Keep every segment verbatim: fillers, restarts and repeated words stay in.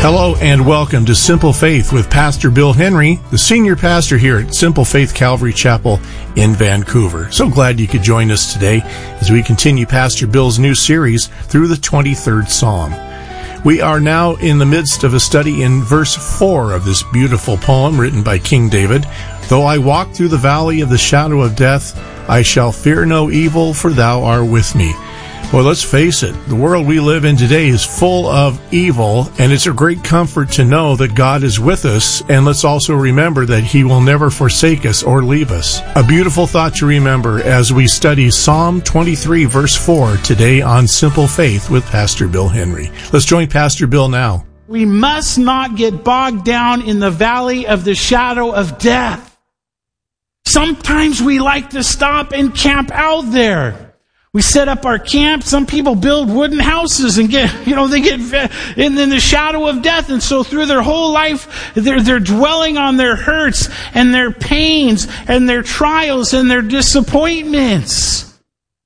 Hello and welcome to Simple Faith with Pastor Bill Henry, the senior pastor here at Simple Faith Calvary Chapel in Vancouver. So glad you could join us today as we continue Pastor Bill's new series through the twenty-third Psalm. We are now in the midst of a study in verse four of this beautiful poem written by King David. Though I walk through the valley of the shadow of death, I shall fear no evil, for thou art with me. Well, let's face it, the world we live in today is full of evil, and it's a great comfort to know that God is with us, and let's also remember that He will never forsake us or leave us. A beautiful thought to remember as we study Psalm twenty-three, verse four, today on Simple Faith with Pastor Bill Henry. Let's join Pastor Bill now. We must not get bogged down in the valley of the shadow of death. Sometimes we like to stop and camp out there. We set up our camp. Some people build wooden houses and get, you know, they get in, in the shadow of death. And so through their whole life, they're, they're dwelling on their hurts and their pains and their trials and their disappointments.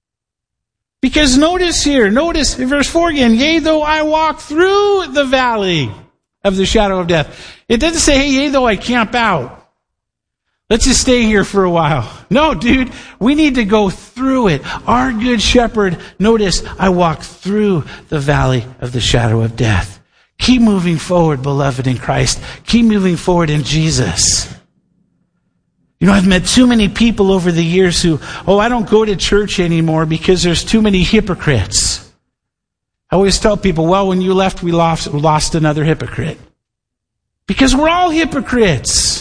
Because notice here, notice in verse four again, yea, though I walk through the valley of the shadow of death. It doesn't say, hey, yea, though I camp out. Let's just stay here for a while. No, dude, we need to go through it. Our good shepherd, notice, I walk through the valley of the shadow of death. Keep moving forward, beloved in Christ. Keep moving forward in Jesus. You know, I've met too many people over the years who, oh, I don't go to church anymore because there's too many hypocrites. I always tell people, well, when you left, we lost, lost another hypocrite. Because we're all hypocrites.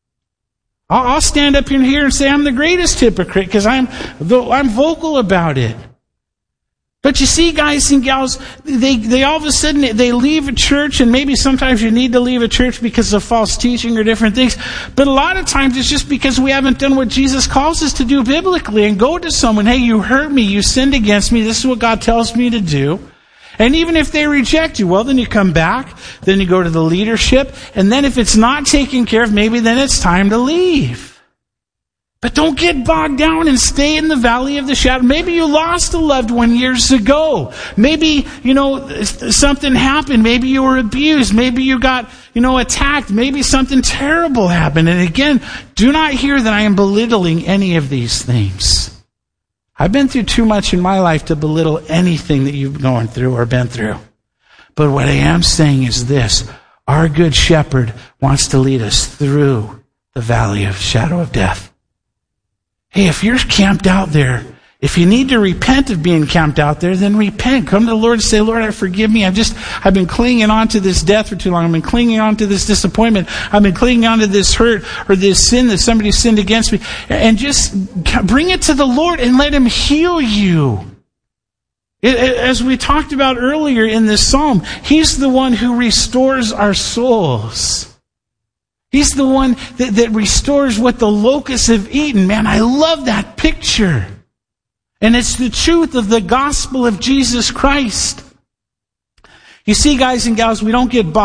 I'll stand up in here and say I'm the greatest hypocrite because I'm I'm vocal about it. But you see, guys and gals, they they all of a sudden they leave a church, and maybe sometimes you need to leave a church because of false teaching or different things. But a lot of times it's just because we haven't done what Jesus calls us to do biblically and go to someone, hey, you hurt me, you sinned against me, this is what God tells me to do. And even if they reject you, well, then you come back, then you go to the leadership, and then if it's not taken care of, maybe then it's time to leave. But don't get bogged down and stay in the valley of the shadow. Maybe you lost a loved one years ago. Maybe, you know, something happened. Maybe you were abused. Maybe you got, you know, attacked. Maybe something terrible happened. And again, do not hear that I am belittling any of these things. I've been through too much in my life to belittle anything that you've gone through or been through. But what I am saying is this. Our good shepherd wants to lead us through the valley of shadow of death. Hey, if you're camped out there, if you need to repent of being camped out there, then repent. Come to the Lord and say, Lord, I forgive me. I've just, I've been clinging on to this death for too long. I've been clinging on to this disappointment. I've been clinging on to this hurt or this sin that somebody sinned against me. And just bring it to the Lord and let Him heal you. It, as we talked about earlier in this psalm, He's the one who restores our souls. He's the one that, that restores what the locusts have eaten. Man, I love that picture. And it's the truth of the gospel of Jesus Christ. You see, guys and gals, we don't get bogged